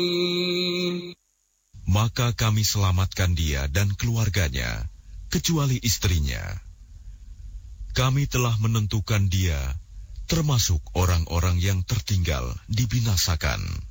Maka kami selamatkan dia dan keluarganya, kecuali istrinya. Kami telah menentukan dia termasuk orang-orang yang tertinggal dibinasakan.